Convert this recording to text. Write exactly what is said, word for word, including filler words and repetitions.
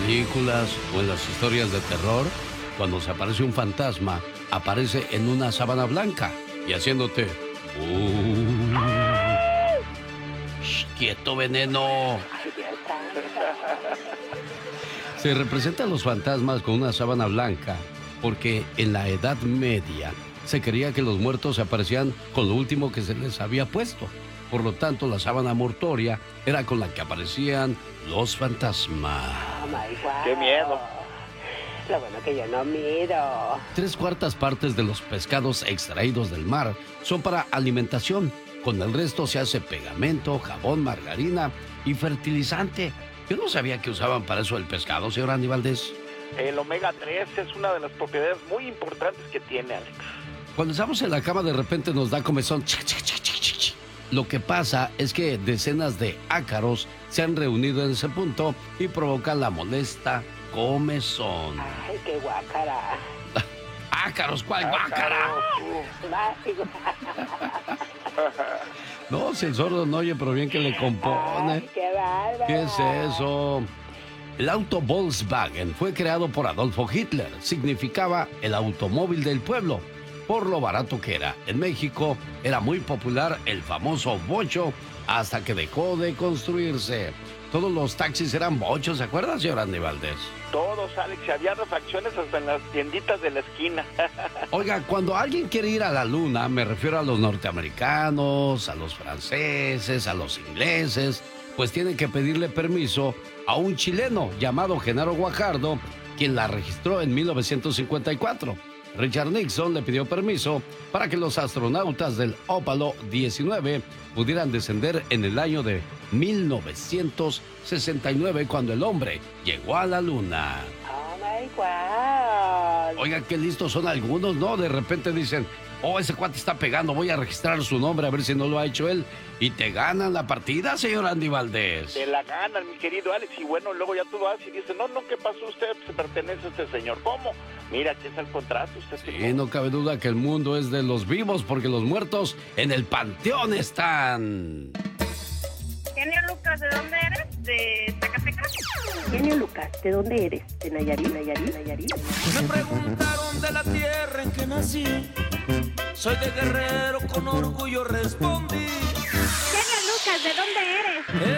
películas o en las historias de terror, cuando se aparece un fantasma, aparece en una sábana blanca y haciéndote... Uh, ¡Shh, quieto, veneno! Se representan los fantasmas con una sábana blanca porque en la Edad Media se creía que los muertos se aparecían con lo último que se les había puesto. Por lo tanto, la sábana mortuoria era con la que aparecían los fantasmas. Oh my God. ¡Qué miedo! Lo bueno que yo no miro. Tres cuartas partes de los pescados extraídos del mar son para alimentación. Con el resto se hace pegamento, jabón, margarina y fertilizante. Yo no sabía que usaban para eso el pescado, señor Andy Valdés. El omega tres es una de las propiedades muy importantes que tiene, Alex. Cuando estamos en la cama de repente nos da comezón. Lo que pasa es que decenas de ácaros se han reunido en ese punto y provocan la molesta comezón. Ay, qué guácara. ¡Ácaros! ¿Cuál guácara? No, si el sordo no oye, pero bien que le compone. Ay, qué bárbaro. ¿Qué es eso? El auto Volkswagen fue creado por Adolfo Hitler. Significaba el automóvil del pueblo, por lo barato que era. En México era muy popular el famoso bocho hasta que dejó de construirse. Todos los taxis eran bochos, ¿se acuerdan, señor Andy Valdés? Todos, Alex, había refacciones hasta en las tienditas de la esquina. Oiga, cuando alguien quiere ir a la luna, me refiero a los norteamericanos, a los franceses, a los ingleses, pues tienen que pedirle permiso a un chileno llamado Genaro Guajardo, quien la registró en mil novecientos cincuenta y cuatro. Richard Nixon le pidió permiso para que los astronautas del Apolo diecinueve pudieran descender en el año de mil novecientos sesenta y nueve, cuando el hombre llegó a la luna. Oh my God. Oiga, qué listos son algunos, ¿no? De repente dicen, oh, ese cuate está pegando, voy a registrar su nombre a ver si no lo ha hecho él. Y te ganan la partida, señor Andy Valdés. Te la ganan, mi querido Alex. Y bueno, luego ya tú vas y dices, no, no, ¿qué pasó? Usted se pertenece a este señor. ¿Cómo? Mira, aquí está el contrato. Usted sí, no cabe duda que el mundo es de los vivos, porque los muertos en el panteón están. Genio Lucas, ¿de dónde eres? ¿De Zacatecas? Genio Lucas, ¿de dónde eres? ¿De Nayarit? ¿Nayarit? ¿Nayarit? Me preguntaron de la tierra en que nací. Soy de Guerrero, con orgullo respondí. Genio Lucas, ¿de dónde eres?